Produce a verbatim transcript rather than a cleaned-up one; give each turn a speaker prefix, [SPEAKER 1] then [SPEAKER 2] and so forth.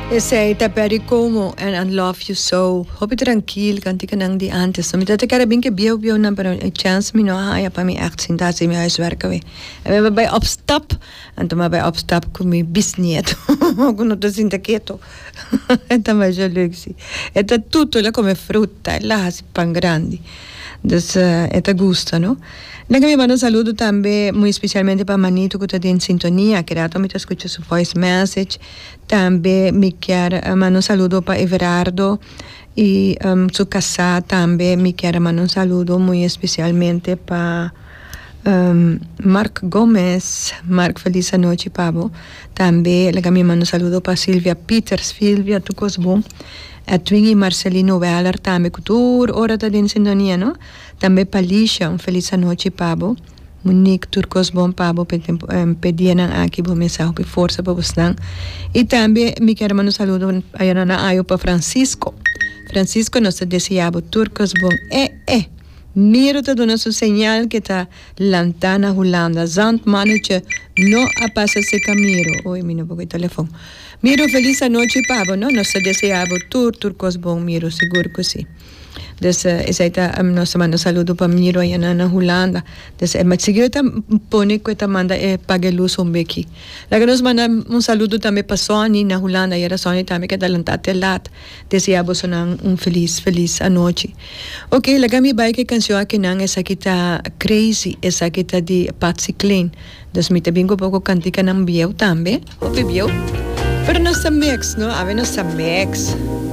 [SPEAKER 1] Ese te pericomo and I love you so. Hopi tranquil, kanti ka nang di antes. So, mitata ka rabing ke biyo biyo na pero a chance mi no haya pa mi echt sin dat ze mi huiswerken we. En we hebben bij opstap en toen maar bij opstap kom mi bisnieto. Kuno to sin taketo. En dan was je leuk zie. Het is tutto la come frutta, la si pan grandi. Dus uh, het gusta, no? Nega mi mando un saludo también muy especialmente para Manito que está en sintonía, que rato me escucha su voice message. También me quiero mando un saludo para Everardo y um, su casa también me quiero mando un saludo muy especialmente para um, Mark Gómez. Mark, feliz noche, Pablo. También le mando un saludo para Silvia Peters. Silvia, tu cos bom. A Twingy Marcelino Weller também cultura ora tá em sintonia, não? Também Palisha, um feliz noite, Pabo. Monique Turcos bom Pabo pedir nang aqui bom mensagem por força para você. E também me quero mandar um saludo aí na aio para Francisco. Francisco nos deseava Turcos bom. Eh eh. Miro te dona su señal que ta lantana Holanda. Zand mannetje no apasa se camiro. Oi, mino poco teléfono. Miro feliz noche, Pablo, no? Nos deseaba tur, turcos bon, miro, seguro que sí. Dus uh, is uit um, nos manda saludo para Miro allá na Holanda. Dus eh, maar seguido ta pone que ta manda eh, pague luz un beki. La que nos manda un saludo también para Sony na Holanda. Y era Sony también que talentate lat. Deseamos un, un feliz, feliz anoche. Ok, la que mi baike canción aquí nang esa que ta crazy, esa que ta di Patsy Clean. Dus mi te bingo poco cantica nang bieu también. Hopi bieu. Pero no está mix, no? A ver, no está mix.